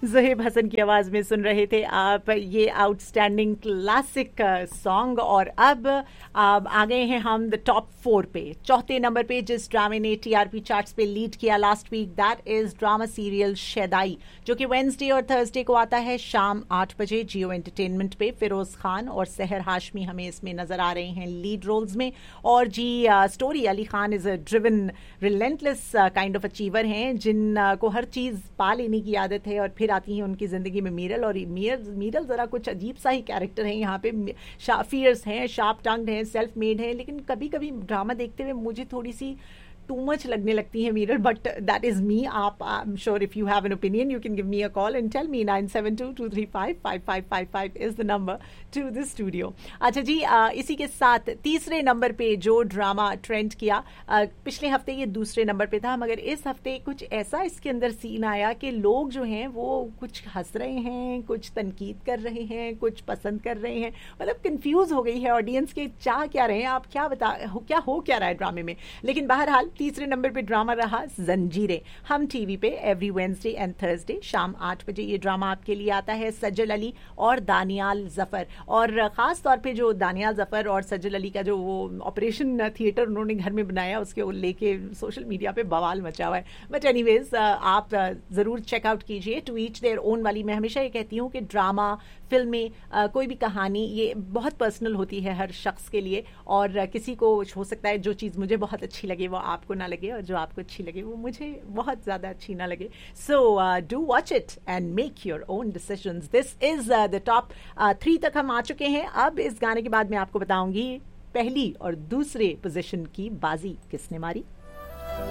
ज़ुहैब हसन की आवाज़ में सुन रहे थे आप ये आउटस्टैंडिंग क्लासिक सॉन्ग। और अब आ गए हैं हम द टॉप 4 पे। चौथे नंबर पे जिस ड्रामे ने टीआरपी चार्ट्स पे लीड किया last week, that is drama serial शैदाई, जो कि वेडनेसडे और थर्सडे को आता है शाम 8 बजे जियो एंटरटेनमेंट पे। फिरोज खान और सहर हाशमी हमें इसमें नजर आ रहे हैं लीड रोल्स में। और जी story, Ali Khan is a driven relentless kind of achiever हैं, जिन को हर चीज़ पा लेने की आदत है। और फिर आती हैं उनकी ज़िंदगी में मीरल, और मीरल ज़रा कुछ अजीब सा ही कैरेक्टर है यहाँ पे। फियर्स हैं, शार्प टंग्ड हैं, सेल्फ मेड है, लेकिन कभी कभी ड्रामा देखते हुए मुझे थोड़ी सी टू मच लगने लगती है Miral, but that is me. आप I am sure if you have an opinion you can give me a call and tell me. 9722355555 is the number two the studio. अच्छा जी, इसी के साथ तीसरे नंबर पे जो ड्रामा ट्रेंड किया, पिछले हफ्ते ये दूसरे नंबर पे था, मगर इस हफ्ते कुछ ऐसा इसके अंदर सीन आया कि लोग जो हैं वो कुछ हंस रहे हैं, कुछ तनकीद कर रहे हैं, कुछ पसंद कर रहे हैं। मतलब कंफ्यूज हो गई है ऑडियंस के चाह क्या रहे हैं, आप क्या क्या हो क्या रहा है ड्रामे में। लेकिन बहरहाल तीसरे नंबर पे ड्रामा रहा जंजीरें। हम टीवी पे एवरी वेडनेसडे एंड थर्सडे शाम 8 बजे ये ड्रामा आपके लिए आता है। सज्जल अली और दानियाल जफर, और खास तौर पे जो दानियाल जफर और सज्जल अली का जो वो ऑपरेशन थिएटर उन्होंने घर में बनाया, उसके लेके सोशल मीडिया पे बवाल मचा हुआ है। बट एनीवेज आप जरूर चेकआउट कीजिए। टू ईच देयर ओन वाली मैं हमेशा ये कहती हूँ कि ड्रामा, फिल्में, कोई भी कहानी ये बहुत पर्सनल होती है हर शख्स के लिए। और किसी को हो सकता है जो चीज़ मुझे बहुत अच्छी लगे वो आपको ना लगे, और जो आपको अच्छी लगे वो मुझे बहुत ज़्यादा अच्छी ना लगे। So do watch it and make your own decisions. This is the top 3 तक हम आ चुके हैं। अब इस गाने के बाद मैं आपको बताऊंगी पहली और दूसरे पोजीशन की बाजी किसने मारी।